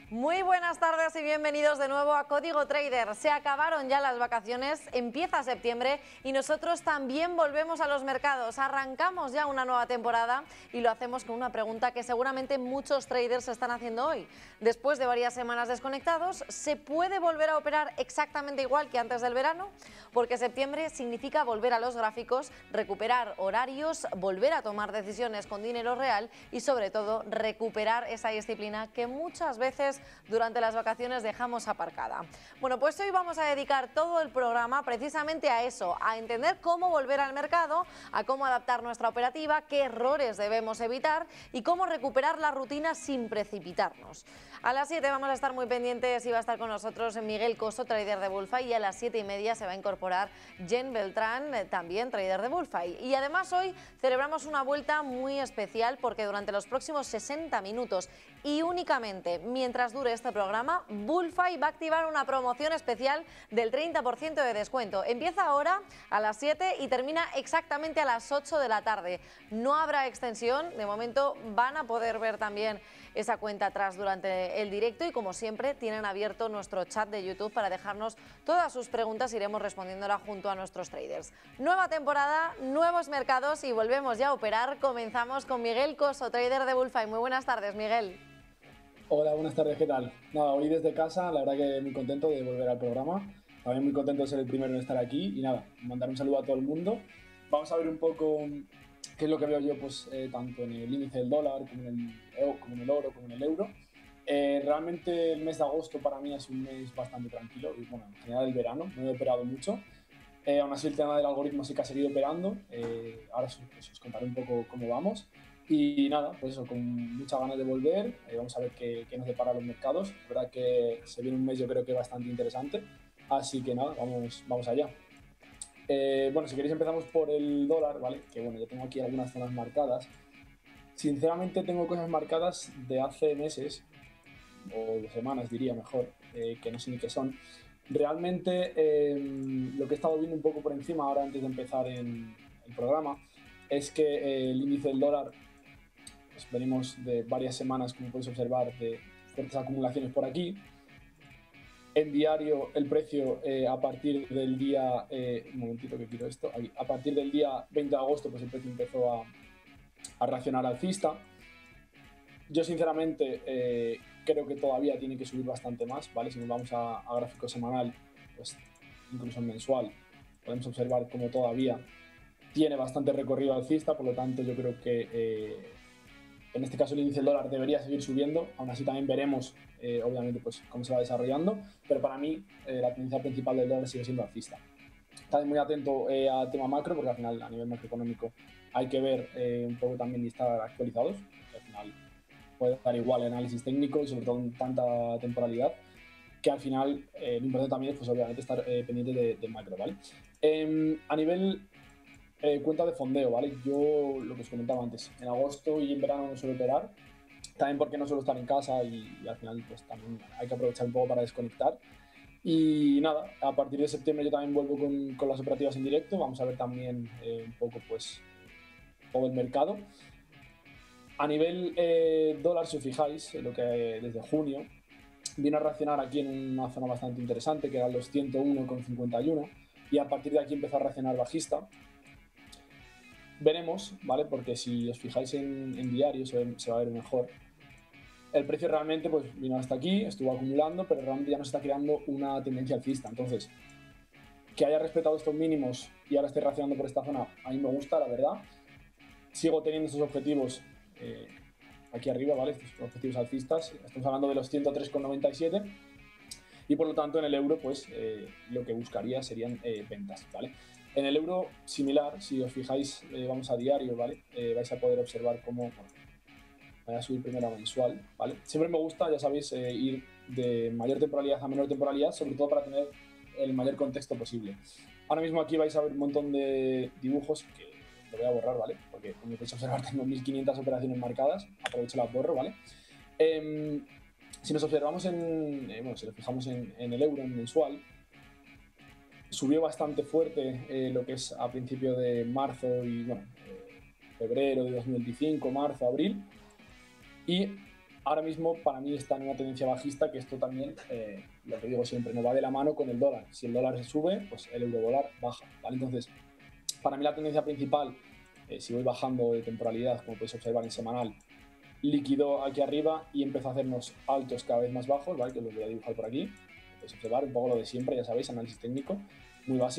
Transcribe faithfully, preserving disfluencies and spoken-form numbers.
Muy buenas tardes y bienvenidos de nuevo a Código Trader. Se acabaron ya las vacaciones, empieza septiembre y nosotros también volvemos a los mercados. Arrancamos ya una nueva temporada y lo hacemos con una pregunta que seguramente muchos traders están haciendo hoy. Después de varias semanas desconectados, ¿se puede volver a operar exactamente igual que antes del verano? Porque septiembre significa volver a los gráficos, recuperar horarios, volver a tomar decisiones con dinero real y sobre todo recuperar esa disciplina que muchas veces durante las vacaciones dejamos aparcada. Bueno, pues hoy vamos a dedicar todo el programa precisamente a eso, a entender cómo volver al mercado, a cómo adaptar nuestra operativa, qué errores debemos evitar y cómo recuperar la rutina sin precipitarnos. A las siete vamos a estar muy pendientes y va a estar con nosotros Miguel Coso, trader de Bullfy, y a las siete y media se va a incorporar Jen Beltrán, también trader de Bullfy. Y además hoy celebramos una vuelta muy especial porque durante los próximos sesenta minutos y únicamente mientras dure este programa, Bullfy va a activar una promoción especial del treinta por ciento de descuento. Empieza ahora a las siete y termina exactamente a las ocho de la tarde. No habrá extensión, de momento van a poder ver también esa cuenta atrás durante el directo y como siempre tienen abierto nuestro chat de YouTube para dejarnos todas sus preguntas, iremos respondiéndolas junto a nuestros traders. Nueva temporada, nuevos mercados y volvemos ya a operar. Comenzamos con Miguel Coso, trader de Bullfy. Muy buenas tardes, Miguel. Hola, buenas tardes, ¿qué tal? Nada, hoy desde casa, la verdad que muy contento de volver al programa, también muy contento de ser el primero en estar aquí y nada, mandar un saludo a todo el mundo. Vamos a ver un poco qué es lo que veo yo, pues eh, tanto en el índice del dólar, como en el, como en el oro, como en el euro. Eh, realmente el mes de agosto para mí es un mes bastante tranquilo y bueno, en general el verano, no he operado mucho. Eh, aún así el tema del algoritmo sí que ha seguido operando, eh, ahora os, pues, os contaré un poco cómo vamos. Y nada, pues eso, con muchas ganas de volver, eh, vamos a ver qué, qué nos depara los mercados. La verdad que se viene un mes yo creo que bastante interesante, así que nada, vamos, vamos allá. Eh, bueno, si queréis empezamos por el dólar, ¿vale? Que bueno, yo tengo aquí algunas zonas marcadas. Sinceramente tengo cosas marcadas de hace meses, o de semanas diría mejor, eh, que no sé ni qué son. Realmente eh, lo que he estado viendo un poco por encima ahora antes de empezar en el programa es que eh, el índice del dólar, pues venimos de varias semanas, como podéis observar, de fuertes acumulaciones por aquí. En diario el precio eh, a partir del día, eh, un momentito que quiero esto, aquí, a partir del día veinte de agosto pues el precio empezó a, a reaccionar alcista. Yo sinceramente eh, creo que todavía tiene que subir bastante más, ¿vale? Si nos vamos a, a gráfico semanal, pues incluso en mensual, podemos observar cómo todavía tiene bastante recorrido alcista, por lo tanto yo creo que eh, en este caso el índice del dólar debería seguir subiendo, aún así también veremos eh, obviamente pues cómo se va desarrollando, pero para mí eh, la tendencia principal del dólar sigue siendo alcista. También muy atento eh, al tema macro, porque al final a nivel macroeconómico hay que ver eh, un poco también y estar actualizados, que al final puede dar igual el análisis técnico y sobre todo en tanta temporalidad, que al final eh, lo importante también es pues obviamente estar eh, pendiente de, de macro, ¿vale? Eh, a nivel eh, cuenta de fondeo, ¿vale? Yo lo que os comentaba antes, en agosto y en verano no suelo operar, también porque no suelo estar en casa y, y al final pues también hay que aprovechar un poco para desconectar. Y nada, a partir de septiembre yo también vuelvo con, con las operativas en directo, vamos a ver también eh, un poco pues todo el mercado. A nivel eh, dólar, si os fijáis, lo que desde junio viene a reaccionar aquí en una zona bastante interesante, que eran los ciento uno coma cincuenta y uno, y a partir de aquí empezó a reaccionar bajista. Veremos, ¿vale? Porque si os fijáis en, en diario se, ve, se va a ver mejor. El precio realmente pues vino hasta aquí, estuvo acumulando, pero realmente ya nos está creando una tendencia alcista. Entonces, que haya respetado estos mínimos y ahora esté reaccionando por esta zona, a mí me gusta, la verdad. Sigo teniendo estos objetivos eh, aquí arriba, ¿vale? Estos objetivos alcistas. Estamos hablando de los ciento tres coma noventa y siete y por lo tanto en el euro pues eh, lo que buscaría serían eh, ventas, ¿vale? En el euro similar, si os fijáis, eh, vamos a diario, ¿vale? Eh, vais a poder observar cómo, bueno, voy a subir primero a mensual, ¿vale? Siempre me gusta, ya sabéis, eh, ir de mayor temporalidad a menor temporalidad, sobre todo para tener el mayor contexto posible. Ahora mismo aquí vais a ver un montón de dibujos que lo voy a borrar, ¿vale? Porque como podéis observar tengo mil quinientas operaciones marcadas, aprovecho las borro, ¿vale? Eh, si nos observamos en, eh, bueno, si nos fijamos en, en el euro en mensual, subió bastante fuerte eh, lo que es a principio de marzo y bueno, eh, febrero de dos mil veinticinco, marzo, abril, y ahora mismo para mí está en una tendencia bajista, que esto también, eh, lo que digo siempre, no va de la mano con el dólar. Si el dólar se sube, pues el euro dólar baja, ¿vale? Entonces, para mí la tendencia principal, eh, si voy bajando de temporalidad, como podéis observar en semanal, liquidó aquí arriba y empezó a hacernos altos cada vez más bajos, ¿vale? Que os los voy a dibujar por aquí. Podéis observar un poco lo de siempre, ya sabéis, análisis técnico, muy básico.